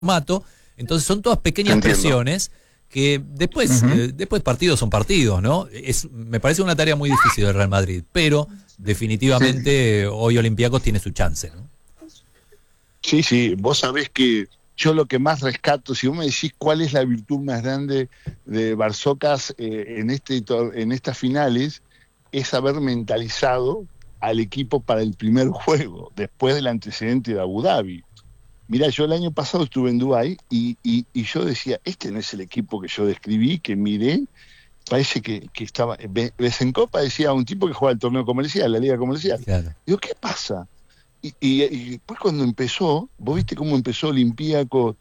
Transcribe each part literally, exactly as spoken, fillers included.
formato, entonces son todas pequeñas presiones que después, uh-huh. eh, después partidos son partidos, ¿no? Es, me parece una tarea muy difícil del Real Madrid, pero definitivamente sí. hoy Olympiacos tiene su chance, ¿no? Sí, sí, vos sabés que yo lo que más rescato, si vos me decís cuál es la virtud más grande de Barsocas eh, en, este, en estas finales, es haber mentalizado al equipo para el primer juego, después del antecedente de Abu Dhabi. Mirá, yo el año pasado estuve en Dubái y, y, y yo decía, este no es el equipo que yo describí, que miré, parece que, que estaba... Besenko parecía un tipo que juega el torneo comercial, la liga comercial. Claro. Digo, ¿qué pasa? Y, y, y después cuando empezó, vos viste cómo empezó Olympiacos,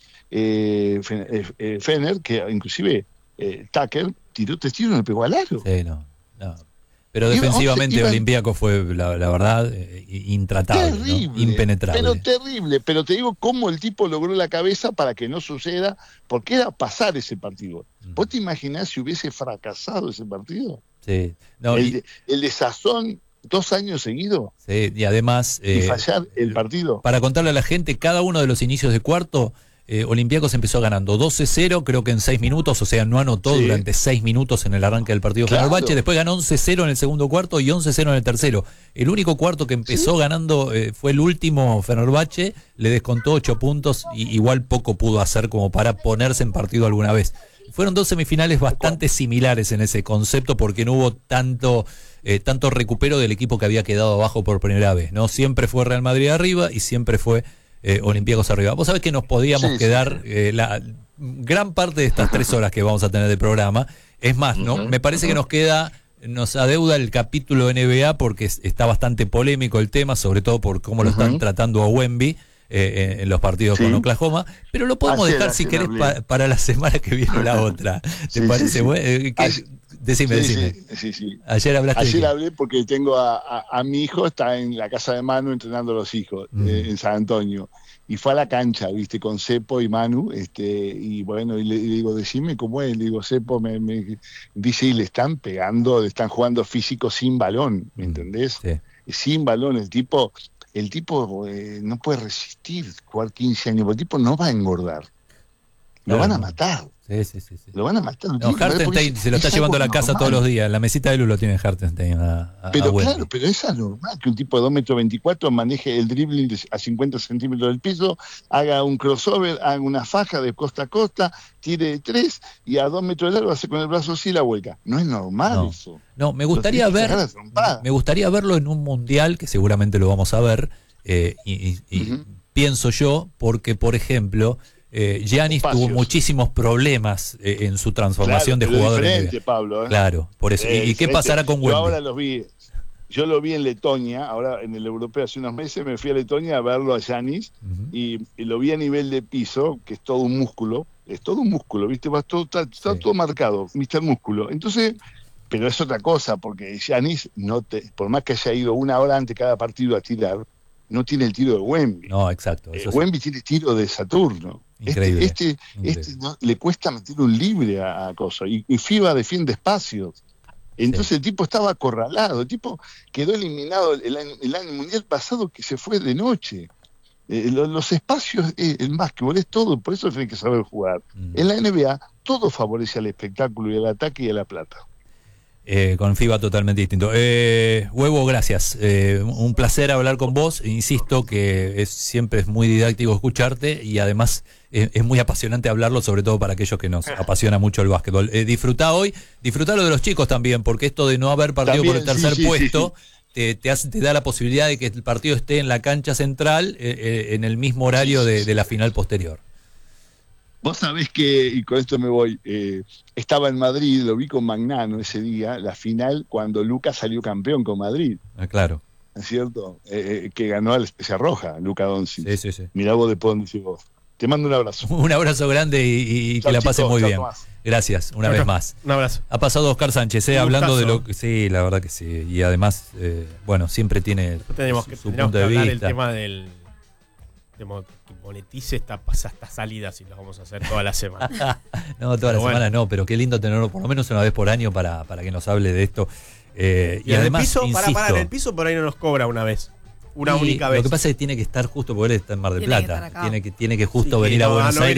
eh, eh, Fener, que inclusive eh, Tucker tiró tres tiros y no le pegó al aro. Sí, no, no. Pero defensivamente iba, Olympiacos fue, la, la verdad, eh, intratable, terrible, ¿no? Impenetrable. Pero terrible, pero te digo cómo el tipo logró la cabeza para que no suceda, porque era pasar ese partido. Mm. ¿Vos te imaginás si hubiese fracasado ese partido? Sí. No, el, y, de, el desazón dos años seguidos. Sí, y además... Eh, y fallar el partido. Para contarle a la gente, cada uno de los inicios de cuarto... Eh, Olympiacos empezó ganando doce cero, creo que en seis minutos, o sea, no anotó sí. durante seis minutos en el arranque del partido claro. Fenerbahce, después ganó once cero en el segundo cuarto y once cero en el tercero. El único cuarto que empezó sí. ganando eh, fue el último Fenerbahce, le descontó ocho puntos y igual poco pudo hacer como para ponerse en partido alguna vez. Fueron dos semifinales bastante similares en ese concepto porque no hubo tanto eh, tanto recupero del equipo que había quedado abajo por primera vez, ¿no? Siempre fue Real Madrid arriba y siempre fue Eh, Olympiacos arriba. Vos sabés que nos podíamos sí, quedar sí. Eh, la gran parte de estas tres horas que vamos a tener de programa. Es más, ¿no? Uh-huh. Me parece uh-huh. que nos queda, nos adeuda el capítulo N B A porque es, está bastante polémico el tema, sobre todo por cómo uh-huh. lo están tratando a Wemby eh, en, en los partidos sí. con Oklahoma. Pero lo podemos ayer, dejar, si querés, pa, para la semana que viene o la otra. ¿Te sí, parece? Sí, sí. Bueno, eh, que, ayer, decime, sí, decime. Sí, sí, sí. Ayer hablaste. Ayer de hablé porque tengo a, a, a mi hijo, está en la casa de Manu entrenando a los hijos, uh-huh. eh, en San Antonio. Y fue a la cancha, viste, con Cepo y Manu, este, y bueno, y le, y le digo, decime cómo es, le digo, Cepo me, me dice, y le están pegando, le están jugando físico sin balón, ¿me entendés? Sí. Sin balón, el tipo, el tipo eh, no puede resistir jugar quince años, porque el tipo no va a engordar, lo claro. van a matar. Sí, sí, sí, sí. Lo van a matar. No, Hartenstein se lo está llevando a la casa normal. Todos los días. La mesita de luz lo tiene Hartenstein. A, a, pero a claro, pero es anormal que un tipo de dos metros veinticuatro maneje el dribbling de, a cincuenta centímetros del piso, haga un crossover, haga una faja de costa a costa, tire de tres y a dos metros de largo hace con el brazo así la vuelta. No es normal no. eso. No, me gustaría ver, me gustaría verlo en un mundial, que seguramente lo vamos a ver, eh, y, y, y uh-huh. pienso yo, porque por ejemplo... Eh, Giannis tuvo muchísimos problemas eh, en su transformación claro, de jugador diferente, Pablo, ¿eh? Claro, por eso. Eh, ¿Y qué pasará con Wemby? Yo ahora los vi, yo lo vi en Letonia, ahora en el europeo hace unos meses me fui a Letonia a verlo a Giannis uh-huh. y, y lo vi a nivel de piso, que es todo un músculo, es todo un músculo, ¿viste? Va todo, está, está sí. todo marcado, mister Músculo. Entonces, pero es otra cosa, porque Giannis, no te, por más que haya ido una hora antes cada partido a tirar, no tiene el tiro de Wemby. No, exacto. Eso eh, Wemby sí. tiene tiro de Saturno. Increíble. Este, este, Increíble. este no, le cuesta meter un libre a, a cosa. Y, y FIBA defiende espacios. Entonces sí. el tipo estaba acorralado. El tipo quedó eliminado el, el, año, el año mundial pasado que se fue de noche. Eh, los, los espacios, eh, el básquetbol es todo, por eso tiene que saber jugar. Mm. En la N B A todo favorece al espectáculo y al ataque y a la plata. Eh, con FIBA totalmente distinto. Eh, Huevo, gracias. Eh, un placer hablar con vos. Insisto que es, siempre es muy didáctico escucharte y además es, es muy apasionante hablarlo, sobre todo para aquellos que nos apasiona mucho el básquetbol. Eh, disfrutá hoy, disfrutá lo de los chicos también, porque esto de no haber partido también, por el tercer sí, sí, puesto sí, sí. Te, te, hace, te da la posibilidad de que el partido esté en la cancha central eh, eh, en el mismo horario de, de la final posterior. Vos sabés que, y con esto me voy, eh, estaba en Madrid, lo vi con Magnano ese día, la final, cuando Lucas salió campeón con Madrid. Ah, claro. ¿Es cierto? Eh, que ganó a la Especia Roja, Luka Doncic. Sí, sí, sí. Mirá vos de dónde decís vos. Te mando un abrazo. Un abrazo grande y, y chau, que la pase muy bien. Tomás. Gracias, una chau, vez más. Un abrazo. Ha pasado Oscar Sánchez, eh, hablando de lo que... Sí, la verdad que sí. Y además, eh, bueno, siempre tiene tenemos su, que, su punto que de vista. El tema del... que monetice esta, estas salidas y las vamos a hacer toda la semana. No, toda la bueno. semana no, pero qué lindo tenerlo por lo menos una vez por año para, para que nos hable de esto. Eh, y, y además, el piso, insisto, para, para, en el piso por ahí no nos cobra una vez. una y única vez. Lo que pasa es que tiene que estar justo porque él está en Mar del Tiene que Plata. estar acá. Tiene que, tiene que justo Sí, venir no, a Buenos no Aires.